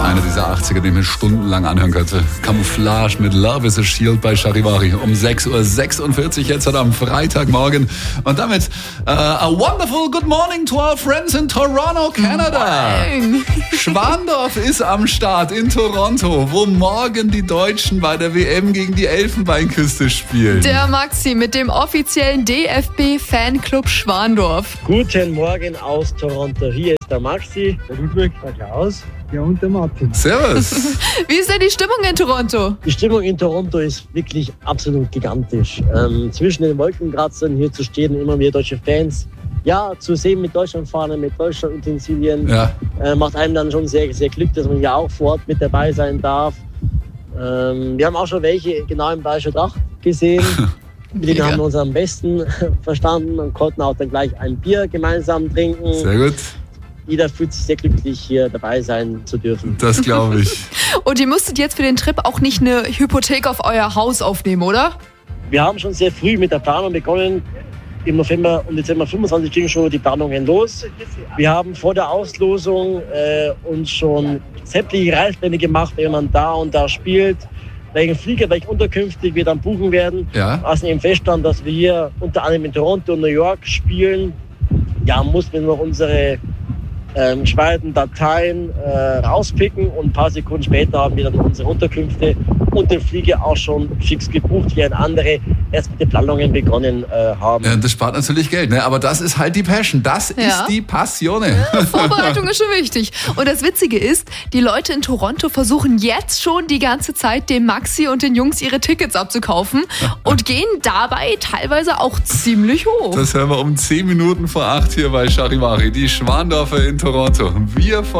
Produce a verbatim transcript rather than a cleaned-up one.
Einer dieser achtziger, den man stundenlang anhören könnte. Camouflage mit Love is a Shield bei Charivari um sechs Uhr sechsundvierzig jetzt am Freitagmorgen. Und damit uh, a wonderful good morning to our friends in Toronto, Canada. Morning. Schwandorf ist am Start in Toronto, wo morgen die Deutschen bei der W M gegen die Elfenbeinküste spielen. Der Maxi mit dem offiziellen D F B-Fanclub Schwandorf. Guten Morgen aus Toronto. Hier ist der Maxi, der Ludwig, der Klaus, ja, und der Martin. Servus. Wie ist denn die Stimmung in Toronto? Die Stimmung in Toronto ist wirklich absolut gigantisch. Ähm, zwischen den Wolkenkratzern hier zu stehen, immer mehr deutsche Fans. Ja, zu sehen mit Deutschlandfahnen, mit Deutschland-Utensilien, Ja. äh, macht einem dann schon sehr, sehr Glück, dass man hier auch vor Ort mit dabei sein darf. Ähm, wir haben auch schon welche genau im Bayerischer Dach gesehen. Mit denen Mega. haben wir uns am besten verstanden und konnten auch dann gleich ein Bier gemeinsam trinken. Sehr gut. Jeder fühlt sich sehr glücklich, hier dabei sein zu dürfen. Das glaube ich. Und ihr müsstet jetzt für den Trip auch nicht eine Hypothek auf euer Haus aufnehmen, oder? Wir haben schon sehr früh mit der Planung begonnen. Im November und Dezember fünfundzwanzig ging schon die Planungen los. Wir haben vor der Auslosung äh, uns schon sämtliche Reispläne gemacht, wenn man da und da spielt, welchen Flieger, welche Unterkünfte wir dann buchen werden. Ja. Was eben feststand, dass wir hier unter anderem in Toronto und New York spielen, ja, mussten wir noch unsere ähm, gespeicherten Dateien äh, rauspicken und ein paar Sekunden später haben wir dann unsere Unterkünfte und den Flieger auch schon fix gebucht, während andere erst mit den Planungen begonnen äh, haben. Ja, das spart natürlich Geld, ne? Aber das ist halt die Passion. Das Ja. ist die Passione. Vorbereitung ist schon wichtig. Und das Witzige ist, die Leute in Toronto versuchen jetzt schon die ganze Zeit dem Maxi und den Jungs ihre Tickets abzukaufen und gehen dabei teilweise auch ziemlich hoch. Das hören wir um zehn Minuten vor acht hier bei Charivari. Die Schwandorfer in Toronto. Wir